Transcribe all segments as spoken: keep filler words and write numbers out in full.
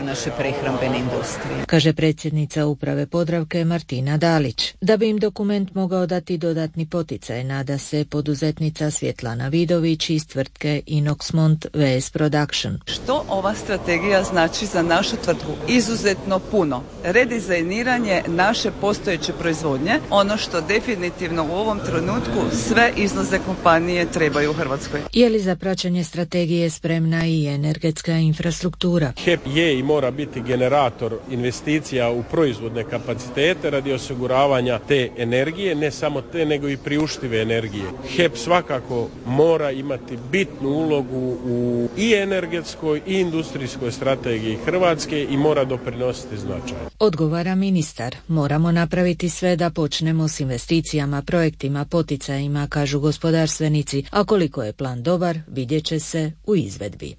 naše prehrambene industrije. Kaže predsjednica uprave Podravke Martina Dalić. Da bi im dokument mogao dati dodatni poticaj, nada se poduzetnica Svjetlana Vidović iz tvrtke Inoxmont V S Production. Što ova strategija znači za našu tvrtku? Izuzetno puno. Redizajniranje naše postojeće proizvodnje, ono što definitivno u ovom trenutku sve izlazne kompanije trebaju u Hrvatskoj. Je li za praćenje strategije spremna i energetska infrastruktura? H E P je i mora biti generator investicija u proizvodne kapacitete radi osiguravanja te energije, ne samo te nego i priuštive energije. H E P svakako mora imati bitnu ulogu u i energetskoj i industrijskoj strategiji Hrvatske i mora doprinositi značaj. Odgovara ministar. Moramo napraviti sve da počnemo s investicijama, projektima, poticajima, kažu gospodarstvenici, a koliko je plan dobar, vidjet će se u izvedbi.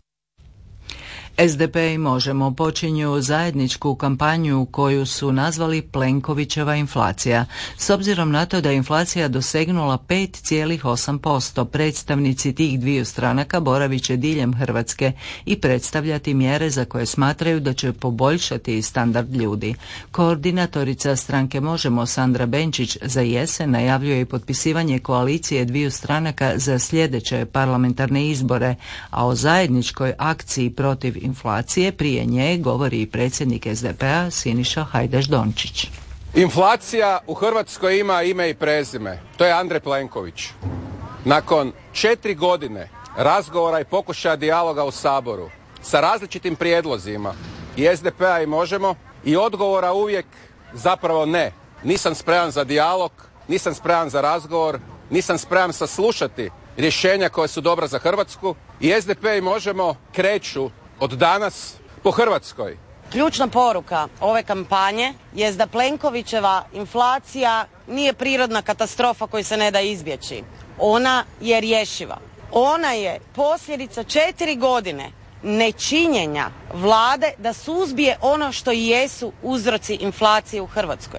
S D P i Možemo počinju zajedničku kampanju koju su nazvali Plenkovićeva inflacija. S obzirom na to da je inflacija dosegnula pet zarez osam posto, predstavnici tih dviju stranaka boravit će diljem Hrvatske i predstavljati mjere za koje smatraju da će poboljšati standard ljudi. Koordinatorica stranke Možemo Sandra Benčić za jesen najavljuje i potpisivanje koalicije dviju stranaka za sljedeće parlamentarne izbore, a o zajedničkoj akciji protiv inflacije prije nje govori i predsjednik S D P-a Siniša Hajdaš Dončić. Inflacija u Hrvatskoj ima ime i prezime. To je Andrej Plenković. Nakon četiri godine razgovora i pokušaja dijaloga u Saboru sa različitim prijedlozima i S D P-a i Možemo i odgovora uvijek zapravo ne. Nisam spreman za dijalog, nisam spreman za razgovor, nisam spreman saslušati rješenja koja su dobra za Hrvatsku i S D P i Možemo kreću od danas po Hrvatskoj. Ključna poruka ove kampanje je da Plenkovićeva inflacija nije prirodna katastrofa koju se ne da izbjeći. Ona je rješiva. Ona je posljedica četiri godine nečinjenja vlade da suzbije ono što i jesu uzroci inflacije u Hrvatskoj.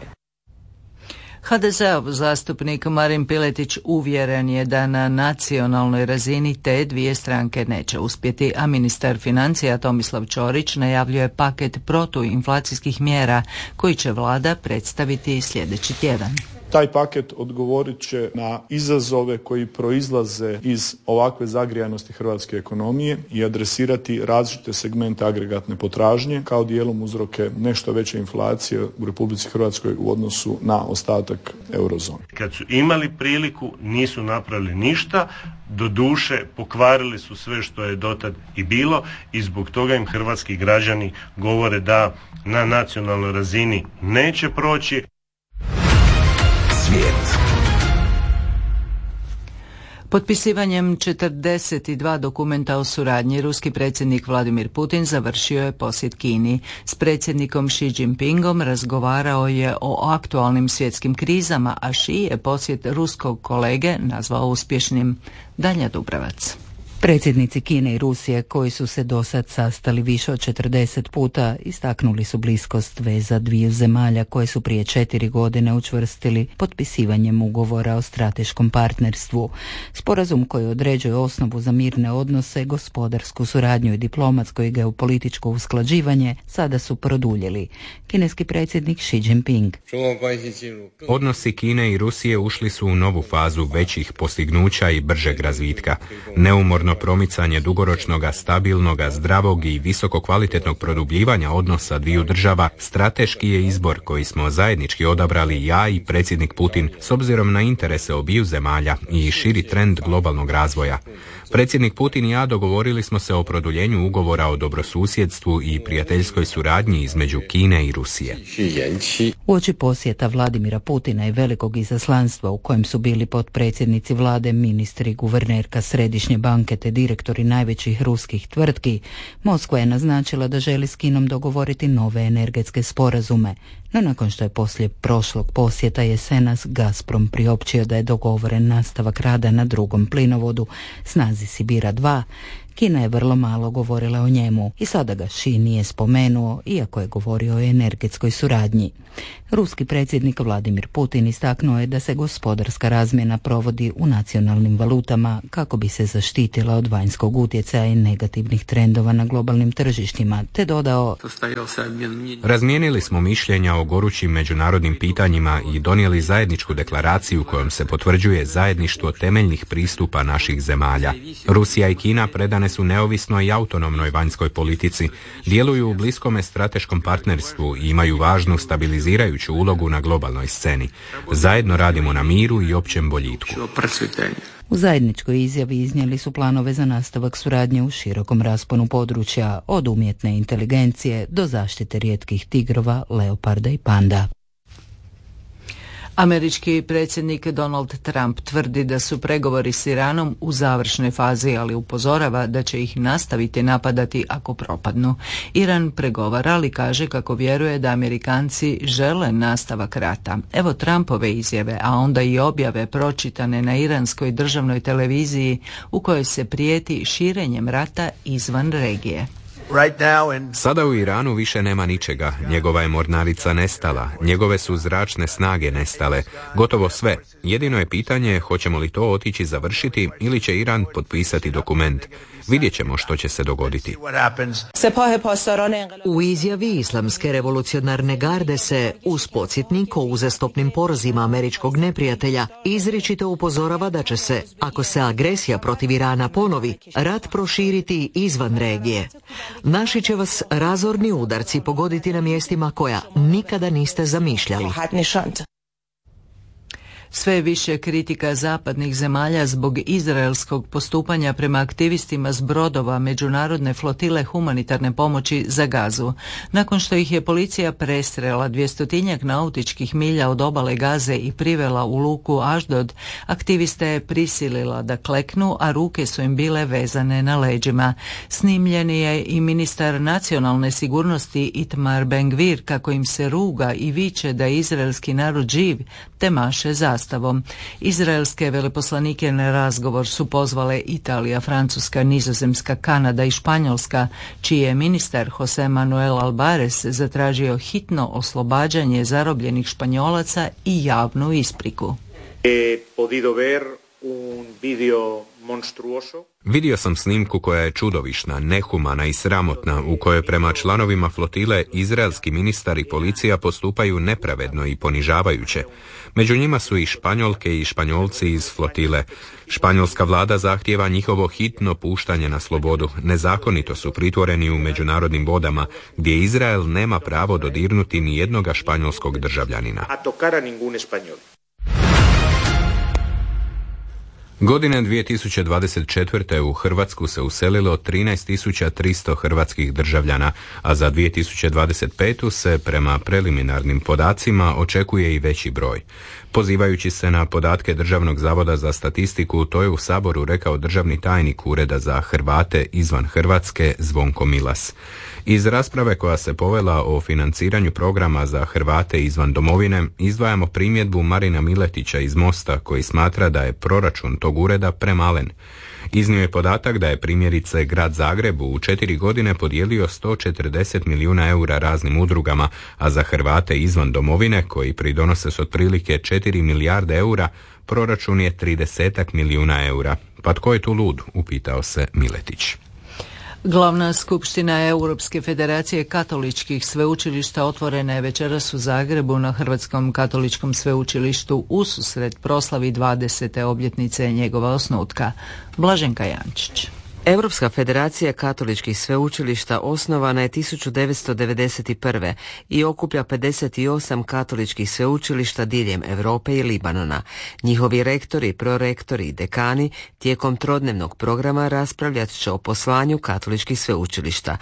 H D Z-ov zastupnik Marin Piletić uvjeren je da na nacionalnoj razini te dvije stranke neće uspjeti, a ministar financija Tomislav Ćorić najavljuje paket protuinflacijskih mjera koji će vlada predstaviti sljedeći tjedan. Taj paket odgovorit će na izazove koji proizlaze iz ovakve zagrijanosti hrvatske ekonomije i adresirati različite segmente agregatne potražnje kao dijelom uzroke nešto veće inflacije u Republici Hrvatskoj u odnosu na ostatak eurozone. Kad su imali priliku, nisu napravili ništa, doduše pokvarili su sve što je dotad i bilo i zbog toga im hrvatski građani govore da na nacionalnoj razini neće proći. Svijet. Potpisivanjem četrdeset dva dokumenta o suradnji ruski predsjednik Vladimir Putin završio je posjet Kini. S predsjednikom Xi Jinpingom razgovarao je o aktualnim svjetskim krizama, a Xi je posjet ruskog kolege nazvao uspješnim. Danja Dubravac. Predsjednici Kine i Rusije, koji su se dosad sastali više od četrdeset puta, istaknuli su bliskost veza dviju zemalja koje su prije četiri godine učvrstili potpisivanjem ugovora o strateškom partnerstvu. Sporazum koji određuje osnovu za mirne odnose, gospodarsku suradnju i diplomatsko i geopolitičko usklađivanje sada su produljili. Kineski predsjednik Xi Jinping. Odnosi Kine i Rusije ušli su u novu fazu većih postignuća i bržeg razvitka. Neumorno promicanje dugoročnog, stabilnog, zdravog i visoko kvalitetnog produbljivanja odnosa dviju država strateški je izbor koji smo zajednički odabrali ja i predsjednik Putin s obzirom na interese obiju zemalja i širi trend globalnog razvoja. Predsjednik Putin i ja dogovorili smo se o produljenju ugovora o dobrosusjedstvu i prijateljskoj suradnji između Kine i Rusije. Uoči posjeta Vladimira Putina i velikog izaslanstva u kojem su bili potpredsjednici vlade, ministri, guvernerka Središnje banke te direktori najvećih ruskih tvrtki, Moskva je naznačila da želi s Kinom dogovoriti nove energetske sporazume. No nakon što je poslije prošlog posjeta jesenas Gazprom priopćio da je dogovoren nastavak rada na drugom plinovodu Snazi Sibira dva, Kina je vrlo malo govorila o njemu i sada ga Xi nije spomenuo, iako je govorio o energetskoj suradnji. Ruski predsjednik Vladimir Putin istaknuo je da se gospodarska razmjena provodi u nacionalnim valutama kako bi se zaštitila od vanjskog utjecaja i negativnih trendova na globalnim tržištima, te dodao: Razmijenili smo mišljenja o gorućim međunarodnim pitanjima i donijeli zajedničku deklaraciju kojom se potvrđuje zajedništvo temeljnih pristupa naših zemalja. Rusija i Kina predane su neovisnoj i autonomnoj vanjskoj politici, djeluju u bliskome strateškom partnerstvu i imaju važnu stabilizirajuću ulogu na globalnoj sceni. Zajedno radimo na miru i općem boljitku. U zajedničkoj izjavi iznijeli su planove za nastavak suradnje u širokom rasponu područja, od umjetne inteligencije do zaštite rijetkih tigrova, leoparda i panda. Američki predsjednik Donald Trump tvrdi da su pregovori s Iranom u završnoj fazi, ali upozorava da će ih nastaviti napadati ako propadnu. Iran pregovara, ali kaže kako vjeruje da Amerikanci žele nastavak rata. Evo Trumpove izjave, a onda i objave pročitane na iranskoj državnoj televiziji u kojoj se prijeti širenjem rata izvan regije. Sada u Iranu više nema ničega, njegova je mornarica nestala, njegove su zračne snage nestale, gotovo sve. Jedino je pitanje hoćemo li to otići završiti ili će Iran potpisati dokument. Vidjet ćemo što će se dogoditi. U izjavi Islamske revolucionarne garde se, uz podsjetnik o uzastopnim porazima američkog neprijatelja, izričito upozorava da će se, ako se agresija protiv Irana ponovi, rat proširiti izvan regije. Naši će vas razorni udarci pogoditi na mjestima koja nikada niste zamišljali. Sve više kritika zapadnih zemalja zbog izraelskog postupanja prema aktivistima s brodova međunarodne flotile humanitarne pomoći za Gazu. Nakon što ih je policija prestrela dvjestotinjak nautičkih milja od obale Gaze i privela u luku Ashdod, aktiviste je prisilila da kleknu, a ruke su im bile vezane na leđima. Snimljen je i ministar nacionalne sigurnosti Itamar Ben-Gvir kako im se ruga i viče da je izraelski narod živ, te maše zastavom. Izraelske veleposlanike na razgovor su pozvale Italija, Francuska, Nizozemska, Kanada i Španjolska, čiji je ministar Jose Manuel Albares zatražio hitno oslobađanje zarobljenih Španjolaca i javnu ispriku. Vidio sam snimku koja je čudovišna, nehumana i sramotna, u kojoj prema članovima flotile izraelski ministar i policija postupaju nepravedno i ponižavajuće. Među njima su i Španjolke i Španjolci iz flotile. Španjolska vlada zahtijeva njihovo hitno puštanje na slobodu. Nezakonito su pritvoreni u međunarodnim vodama, gdje Izrael nema pravo dodirnuti ni jednoga španjolskog državljanina. Godine dvije tisuće dvadeset četvrte. u Hrvatsku se uselilo trinaest tisuća tristo hrvatskih državljana, a za dvije tisuće dvadeset petu. se prema preliminarnim podacima očekuje i veći broj. Pozivajući se na podatke Državnog zavoda za statistiku, to je u Saboru rekao državni tajnik Ureda za Hrvate izvan Hrvatske Zvonko Milas. Iz rasprave koja se povela o financiranju programa za Hrvate izvan domovine, izdvajamo primjedbu Marina Miletića iz Mosta koji smatra da je proračun tog ureda premalen. Iznio je podatak da je primjerice Grad Zagreb u četiri godine podijelio sto četrdeset milijuna eura raznim udrugama, a za Hrvate izvan domovine, koji pridonose s otprilike četiri milijarde eura, proračun je trideset milijuna eura. Pa tko je tu lud, upitao se Miletić. Glavna skupština Europske federacije katoličkih sveučilišta otvorena je večeras u Zagrebu na Hrvatskom katoličkom sveučilištu ususret proslavi dvadesete obljetnice njegova osnutka. Blaženka Jančić. Europska federacija katoličkih sveučilišta osnovana je tisuću devetsto devedeset prve. i okuplja pedeset osam katoličkih sveučilišta diljem Europe i Libanona. Njihovi rektori, prorektori i dekani tijekom trodnevnog programa raspravljat će o poslanju katoličkih sveučilišta.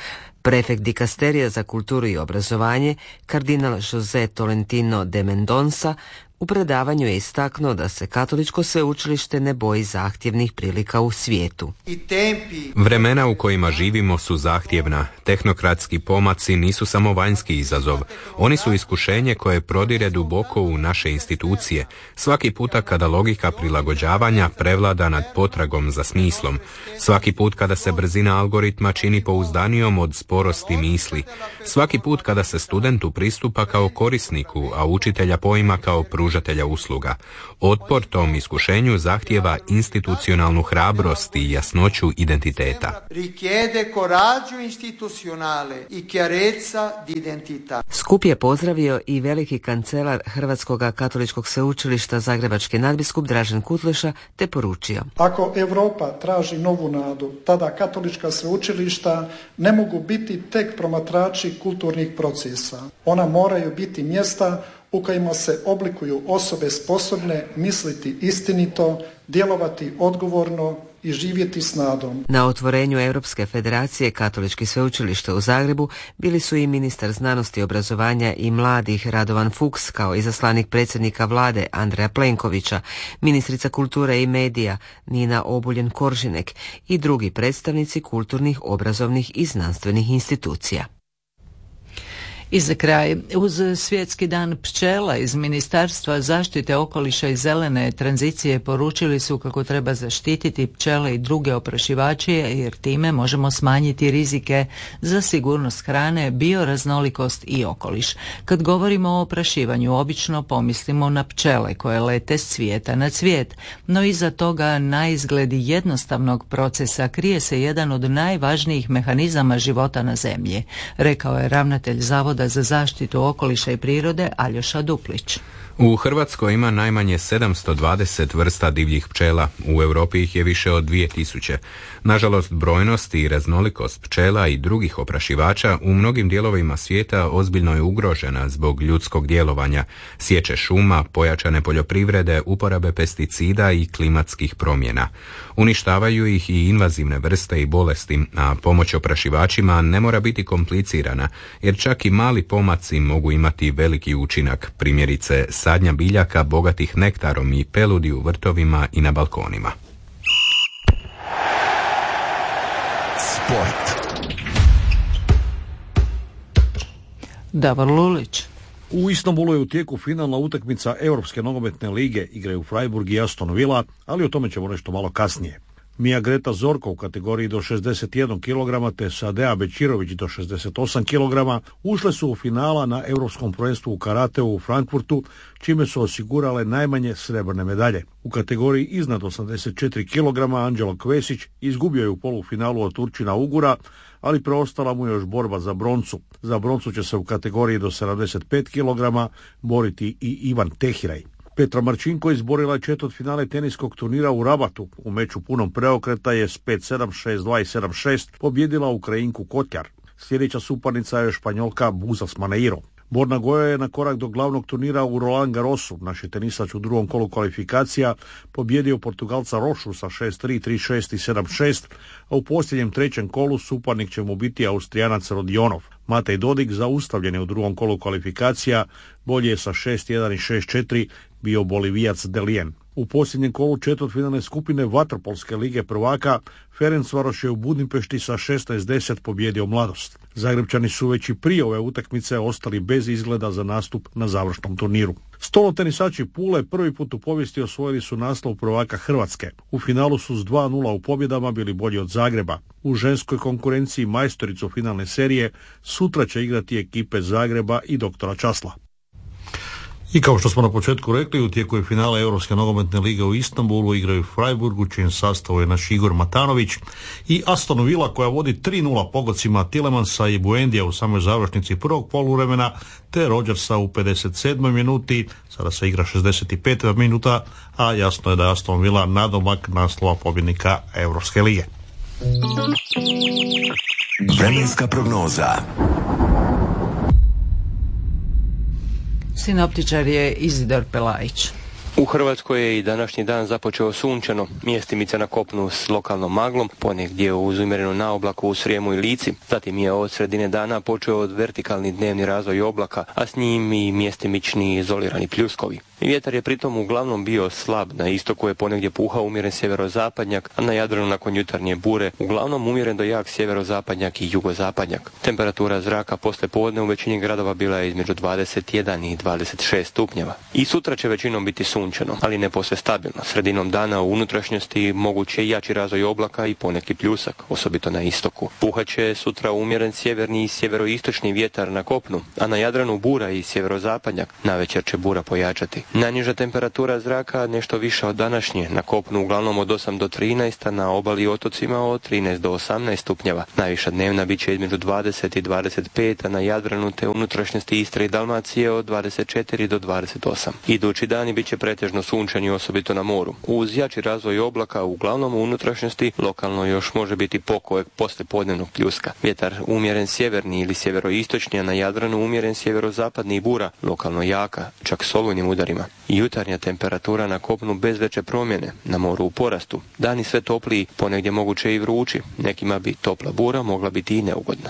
Prefekt dikasterija za kulturu i obrazovanje, kardinal José Tolentino de Mendonça, u predavanju je istaknuo da se katoličko sveučilište ne boji zahtjevnih prilika u svijetu. Vremena u kojima živimo su zahtjevna. Tehnokratski pomaci nisu samo vanjski izazov. Oni su iskušenje koje prodire duboko u naše institucije. Svaki puta kada logika prilagođavanja prevlada nad potragom za smislom. Svaki put kada se brzina algoritma čini pouzdanijom od sporosti misli. Svaki put kada se studentu pristupa kao korisniku, a učitelja poima kao pružatelja usluga. Otpor tom iskušenju zahtijeva institucionalnu hrabrost i jasnoću identiteta. Skup je pozdravio i veliki kancelar Hrvatskog katoličkog sveučilišta Zagrebački nadbiskup Dražen Kutleša te poručio: Ako Europa traži novu nadu, tada katolička sveučilišta ne mogu biti tek promatrači kulturnih procesa. Ona moraju biti mjesta u kojima se oblikuju osobe sposobne misliti istinito, djelovati odgovorno i živjeti s nadom. Na otvorenju Europske federacije katoličkih sveučilišta u Zagrebu bili su i ministar znanosti, obrazovanja i mladih Radovan Fuchs, kao izaslanik predsjednika vlade Andreja Plenkovića, ministrica kulture i medija Nina Obuljen-Koržinek i drugi predstavnici kulturnih, obrazovnih i znanstvenih institucija. I za kraj, uz Svjetski dan pčela iz Ministarstva zaštite okoliša i zelene tranzicije poručili su kako treba zaštititi pčele i druge oprašivače jer time možemo smanjiti rizike za sigurnost hrane, bioraznolikost i okoliš. Kad govorimo o oprašivanju, obično pomislimo na pčele koje lete s cvijeta na cvijet, no iza toga na izgledi jednostavnog procesa krije se jedan od najvažnijih mehanizama života na zemlji, rekao je ravnatelj Zavoda za zaštitu okoliša i prirode Aljoša Duplić. U Hrvatskoj ima najmanje sedamsto dvadeset vrsta divljih pčela, u Europi ih je više od dvije tisuće. Nažalost, brojnost i raznolikost pčela i drugih oprašivača u mnogim dijelovima svijeta ozbiljno je ugrožena zbog ljudskog djelovanja, sječe šuma, pojačane poljoprivrede, uporabe pesticida i klimatskih promjena. Uništavaju ih i invazivne vrste i bolesti, a pomoć oprašivačima ne mora biti komplicirana, jer čak i mali pomaci mogu imati veliki učinak, primjerice sadnja biljaka bogatih nektarom i peludi u vrtovima i na balkonima. Sport. Davor Lulić. U Istanbulu je u tijeku finalna utakmica Europske nogometne lige, igraju Freiburg i Aston Villa, ali o tome ćemo nešto malo kasnije. Mija Greta Zorko u kategoriji do šezdeset jedan kilograma te Sadea Bečirović do šezdeset osam kilograma ušle su u finala na Europskom prvenstvu u karateu u Frankfurtu, čime su osigurale najmanje srebrne medalje. U kategoriji iznad osamdeset četiri kilograma Anđelo Kvesić izgubio je u polufinalu od Turčina Ugura, ali preostala mu je još borba za broncu. Za broncu će se u kategoriji do sedamdeset pet kilograma boriti i Ivan Tehiraj. Petra Marčinko izborila je četvrtfinale teniskog turnira u Rabatu. U meču punom preokreta je s pet sedam, šest dva i sedam šest pobjedila Ukrajinku Kotjar. Sljedeća suparnica je Španjolka Buzas Maneiro. Borna Goja je na korak do glavnog turnira u Roland Garrosu. Naš je tenisač u drugom kolu kvalifikacija pobjedio Portugalca Rošu sa šest tri, tri šest i sedam šest, a u posljednjem trećem kolu suparnik će mu biti Austrijanac Rodionov. Matej Dodik, zaustavljen je u drugom kolu kvalifikacija, bolje je sa šest jedan i šest četiri bio Bolivijac Delien. U posljednjem kolu četvrtfinalne skupine Vaterpolske lige prvaka Ferencvaroš je u Budimpešti sa šesnaest deset pobjedio Mladost. Zagrebčani su već i prije ove utakmice ostali bez izgleda za nastup na završnom turniru. Stolotenisači Pule prvi put u povijesti osvojili su naslov prvaka Hrvatske. U finalu su s dva nula u pobjedama bili bolji od Zagreba. U ženskoj konkurenciji majstoricu finalne serije sutra će igrati ekipe Zagreba i doktora Časla. I kao što smo na početku rekli, u tijeku je finale Europske nogometne lige u Istanbulu, igraju Freiburg, u čijem sastavu je naš Igor Matanović, i Aston Villa koja vodi tri nula pogodcima Tilemansa i Buendija u samoj završnici prvog poluvremena, te Rodgersa u pedeset sedmoj minuti, sada se igra šezdeset pet minuta, a jasno je da je Aston Villa nadomak naslova pobjednika Europske lige. Vremenska prognoza. Sinoptičar je Izidor Pelajić. U Hrvatskoj je i današnji dan započeo sunčano, mjestimice na kopnu s lokalnom maglom, ponegdje uz umjerenu naoblaku u Srijemu i Lici. Zatim je od sredine dana počeo od vertikalni dnevni razvoj oblaka, a s njim i mjestimični izolirani pljuskovi. Vjetar je pritom uglavnom bio slab, na istoku je ponegdje puhao umjeren sjeverozapadnjak, a na Jadranu nakon jutarnje bure uglavnom umjeren do jak sjeverozapadnjak i jugozapadnjak. Temperatura zraka poslije podne u većini gradova bila je između dvadeset jedan i dvadeset šest stupnjeva. I sutra će većinom biti sunčano, ali ne posve stabilno. Sredinom dana u unutrašnjosti moguće i jači razvoj oblaka i poneki pljusak, osobito na istoku. Puhaće sutra umjeren sjeverni i sjeveroistočni vjetar na kopnu, a na Jadranu bura i sjeverozapadnjak. Navečer će bura pojačati. Najniža temperatura zraka nešto više od današnje, na kopnu uglavnom od osam do trinaest, a na obali i otocima od trinaest do osamnaest stupnjeva. Najviša dnevna bit će između dvadeset i dvadeset pet, a na Jadranu te unutrašnjosti Istre i Dalmacije od dvadeset četiri do dvadeset osam. Idući dani bit će pretežno sunčani, osobito na moru. Uz jači razvoj oblaka, uglavnom u unutrašnjosti, lokalno još može biti pokojeg poslijepodnevnog pljuska. Vjetar umjeren sjeverni ili sjeveroistočni, a na Jadranu umjeren sjeverozapadni i bura, lokalno jaka, čak s olujnim udarima. Jutarnja temperatura na kopnu bez veće promjene, na moru u porastu. Dani sve topliji, ponegdje moguće i vrući. Nekima bi topla bura mogla biti i neugodna.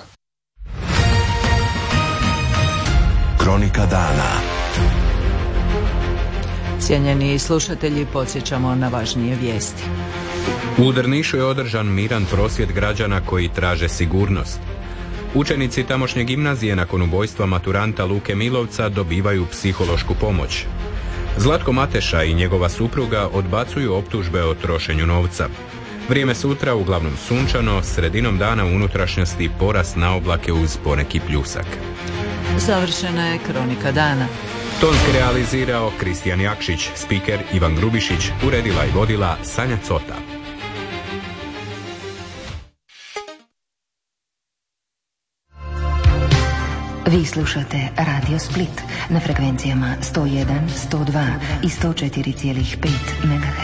Kronika dana. Cijenjeni slušatelji, podsjećamo na važnije vijesti. U Drnišu je održan miran prosvjed građana koji traže sigurnost. Učenici tamošnje gimnazije nakon ubojstva maturanta Luke Milovca dobivaju psihološku pomoć. Zlatko Mateša i njegova supruga odbacuju optužbe o trošenju novca. Vrijeme sutra uglavnom sunčano, sredinom dana u unutrašnjosti porast na oblake uz poneki pljusak. Završena je Kronika dana. Tonski realizirao Kristijan Jakšić, spiker Ivan Grubišić, uredila i vodila Sanja Cota. Vi slušate Radio Split na frekvencijama sto jedan, sto dva i sto četiri zarez pet megaherca.